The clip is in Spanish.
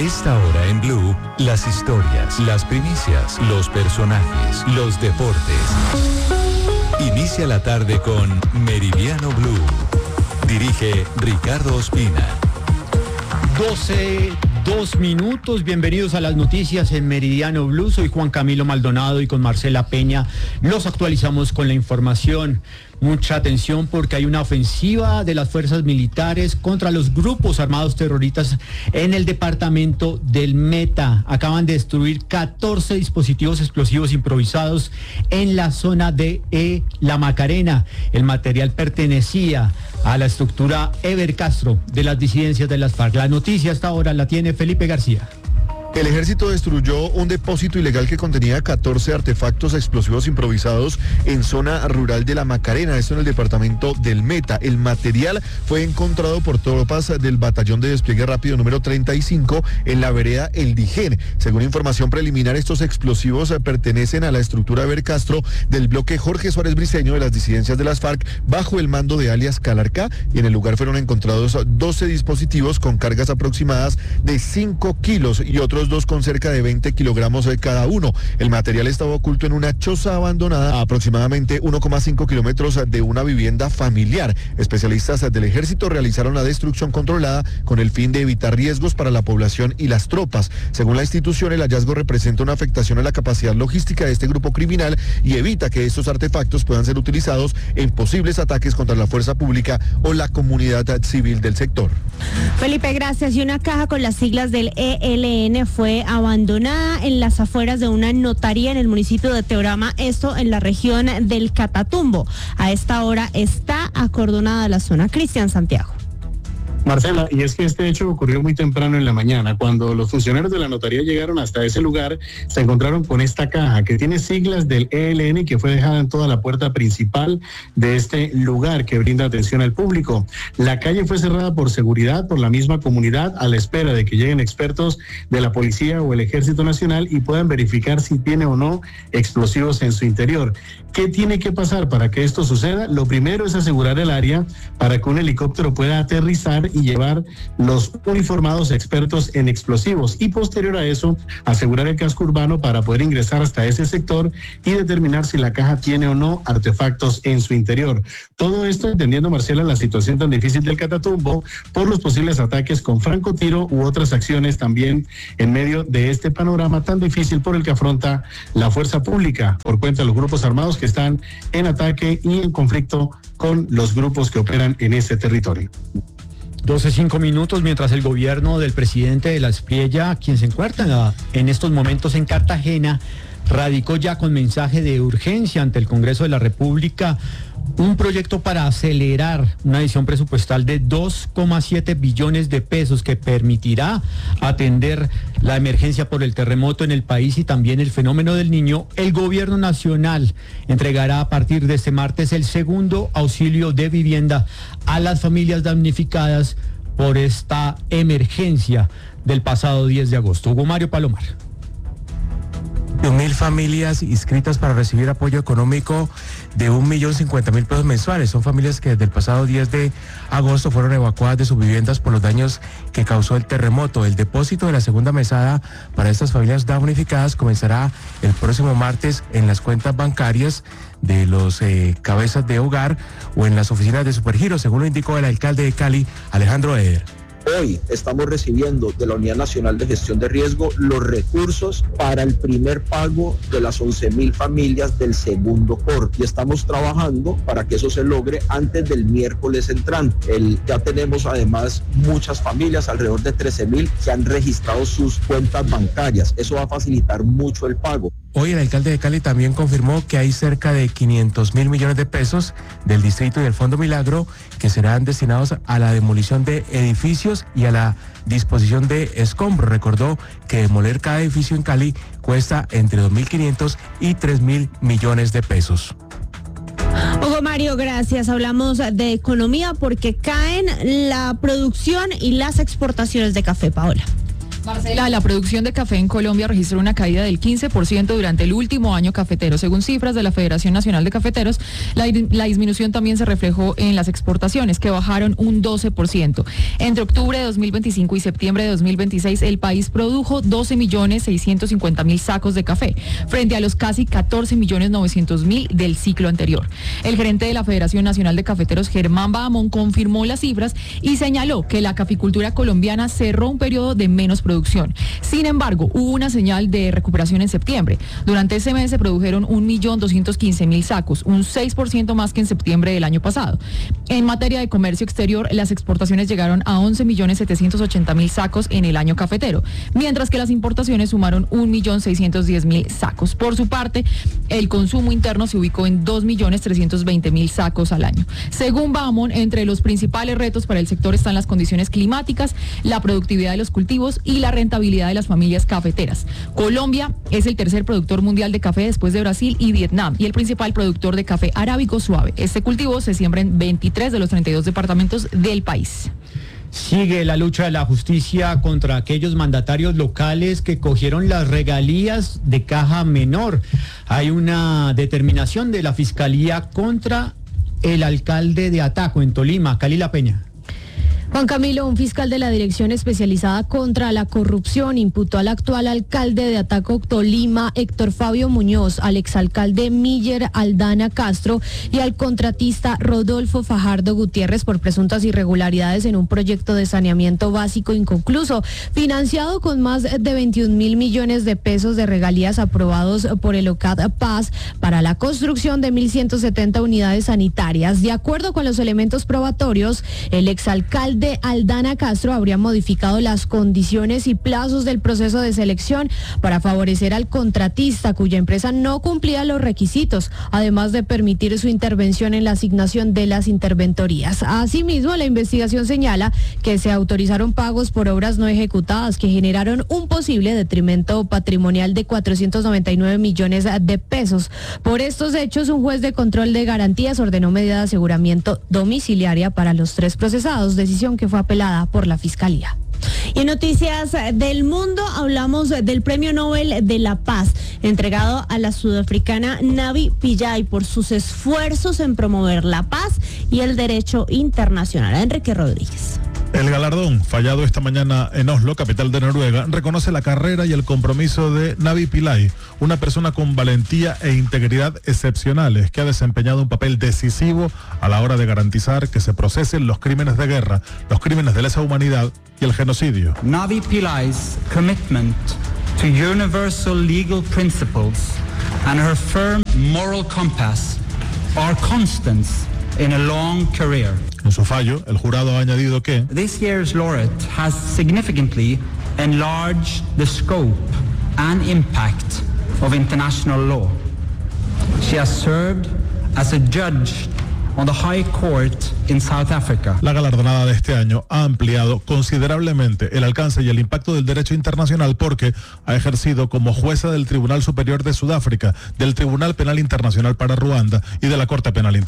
esta hora en Blue, las historias, las primicias, los personajes, los deportes. Inicia la tarde con Meridiano Blue. Dirige Ricardo Ospina. 12:02. Bienvenidos a las noticias en Meridiano Blue. Soy Juan Camilo Maldonado y con Marcela Peña los actualizamos con la información. Mucha atención porque hay una ofensiva de las fuerzas militares contra los grupos armados terroristas en el departamento del Meta. Acaban de destruir 14 dispositivos explosivos improvisados en la zona de La Macarena. El material pertenecía a la estructura Ever Castro de las disidencias de las FARC. La noticia hasta ahora la tiene Felipe García. El ejército destruyó un depósito ilegal que contenía 14 artefactos explosivos improvisados en zona rural de La Macarena, esto en el departamento del Meta. El material fue encontrado por tropas del Batallón de Despliegue Rápido número 35 en la vereda El Dijén. Según información preliminar, estos explosivos pertenecen a la estructura Ever Castro del bloque Jorge Suárez Briceño de las disidencias de las FARC bajo el mando de alias Calarcá, y en el lugar fueron encontrados 12 dispositivos con cargas aproximadas de 5 kilos y otros dos con cerca de 20 kilogramos cada uno. El material estaba oculto en una choza abandonada a aproximadamente 1,5 kilómetros de una vivienda familiar. Especialistas del ejército realizaron la destrucción controlada con el fin de evitar riesgos para la población y las tropas. Según la institución, el hallazgo representa una afectación a la capacidad logística de este grupo criminal y evita que estos artefactos puedan ser utilizados en posibles ataques contra la fuerza pública o la comunidad civil del sector. Felipe, gracias. Y una caja con las siglas del ELN fue abandonada en las afueras de una notaría en el municipio de Teorama, esto en la región del Catatumbo. A esta hora está acordonada la zona. Cristian Santiago. Marcela, y es que este hecho ocurrió muy temprano en la mañana. Cuando los funcionarios de la notaría llegaron hasta ese lugar, se encontraron con esta caja que tiene siglas del ELN y que fue dejada en toda la puerta principal de este lugar que brinda atención al público. La calle fue cerrada por seguridad por la misma comunidad a la espera de que lleguen expertos de la policía o el Ejército Nacional y puedan verificar si tiene o no explosivos en su interior. ¿Qué tiene que pasar para que esto suceda? Lo primero es asegurar el área para que un helicóptero pueda aterrizar y llevar los uniformados expertos en explosivos, y posterior a eso asegurar el casco urbano para poder ingresar hasta ese sector y determinar si la caja tiene o no artefactos en su interior. Todo esto entendiendo, Marcela, la situación tan difícil del Catatumbo por los posibles ataques con francotiro u otras acciones también en medio de este panorama tan difícil por el que afronta la fuerza pública por cuenta de los grupos armados que están en ataque y en conflicto con los grupos que operan en ese territorio. 12:05, mientras el gobierno del presidente de la Espriella, quien se encuentra en estos momentos en Cartagena, radicó ya con mensaje de urgencia ante el Congreso de la República un proyecto para acelerar una adición presupuestal de 2,7 billones de pesos que permitirá atender la emergencia por el terremoto en el país y también el fenómeno del Niño. El gobierno nacional entregará a partir de este martes el segundo auxilio de vivienda a las familias damnificadas por esta emergencia del pasado 10 de agosto. Hugo Mario Palomar. 1.000 familias inscritas para recibir apoyo económico de 1.050.000 pesos mensuales. Son familias que desde el pasado 10 de agosto fueron evacuadas de sus viviendas por los daños que causó el terremoto. El depósito de la segunda mesada para estas familias damnificadas comenzará el próximo martes en las cuentas bancarias de los cabezas de hogar o en las oficinas de Supergiro, según lo indicó el alcalde de Cali, Alejandro Eder. Hoy estamos recibiendo de la Unidad Nacional de Gestión de Riesgo los recursos para el primer pago de las 11.000 familias del segundo corte y estamos trabajando para que eso se logre antes del miércoles entrante. Ya tenemos además muchas familias, alrededor de 13.000, que han registrado sus cuentas bancarias. Eso va a facilitar mucho el pago. Hoy el alcalde de Cali también confirmó que hay cerca de 500.000 millones de pesos del distrito y del Fondo Milagro que serán destinados a la demolición de edificios y a la disposición de escombros. Recordó que demoler cada edificio en Cali cuesta entre 2.500 y 3.000 millones de pesos. Hugo Mario, gracias. Hablamos de economía porque caen la producción y las exportaciones de café, Paola. Marcela, la producción de café en Colombia registró una caída del 15% durante el último año cafetero. Según cifras de la Federación Nacional de Cafeteros, la disminución también se reflejó en las exportaciones, que bajaron un 12%. Entre octubre de 2025 y septiembre de 2026, el país produjo 12.650.000 sacos de café, frente a los casi 14.900.000 del ciclo anterior. El gerente de la Federación Nacional de Cafeteros, Germán Bahamón, confirmó las cifras y señaló que la caficultura colombiana cerró un periodo de menos producción. Sin embargo, hubo una señal de recuperación en septiembre. Durante ese mes se produjeron 1.215.000 sacos, un 6% más que en septiembre del año pasado. En materia de comercio exterior, las exportaciones llegaron a 11.780.000 sacos en el año cafetero, mientras que las importaciones sumaron 1.610.000 sacos. Por su parte, el consumo interno se ubicó en 2.320.000 sacos al año. Según Bahamón, entre los principales retos para el sector están las condiciones climáticas, la productividad de los cultivos y la rentabilidad de las familias cafeteras. Colombia es el tercer productor mundial de café después de Brasil y Vietnam, y el principal productor de café arábico suave. Este cultivo se siembra en 23 de los 32 departamentos del país. Sigue la lucha de la justicia contra aquellos mandatarios locales que cogieron las regalías de caja menor. Hay una determinación de la Fiscalía contra el alcalde de Ataco, en Tolima, Calila Peña. Juan Camilo, un fiscal de la Dirección Especializada contra la Corrupción, imputó al actual alcalde de Ataco, Tolima, Héctor Fabio Muñoz, al exalcalde Miller Aldana Castro y al contratista Rodolfo Fajardo Gutiérrez por presuntas irregularidades en un proyecto de saneamiento básico inconcluso, financiado con más de 21.000 millones de pesos de regalías aprobados por el OCAD Paz para la construcción de 1.170 unidades sanitarias. De acuerdo con los elementos probatorios, el exalcalde Aldana Castro habría modificado las condiciones y plazos del proceso de selección para favorecer al contratista cuya empresa no cumplía los requisitos, además de permitir su intervención en la asignación de las interventorías. Asimismo, la investigación señala que se autorizaron pagos por obras no ejecutadas que generaron un posible detrimento patrimonial de 499 millones de pesos. Por estos hechos, un juez de control de garantías ordenó medida de aseguramiento domiciliaria para los 3 procesados, decisión que fue apelada por la Fiscalía. Y en noticias del mundo hablamos del Premio Nobel de la Paz, entregado a la sudafricana Navi Pillay por sus esfuerzos en promover la paz y el derecho internacional. Enrique Rodríguez. El galardón, fallado esta mañana en Oslo, capital de Noruega, reconoce la carrera y el compromiso de Navi Pillay, una persona con valentía e integridad excepcionales que ha desempeñado un papel decisivo a la hora de garantizar que se procesen los crímenes de guerra, los crímenes de lesa humanidad y el genocidio. Navi Pillay's commitment to universal legal principles and her firm moral compass are constants in a long career. En su fallo, el jurado ha añadido que This year's laureate has significantly enlarged the scope and impact of international law. She has served as a judge on the High Court in South Africa. La galardonada de este año ha ampliado considerablemente el alcance y el impacto del derecho internacional porque ha ejercido como jueza del Tribunal Superior de Sudáfrica, del Tribunal Penal Internacional para Ruanda y de la Corte Penal Internacional.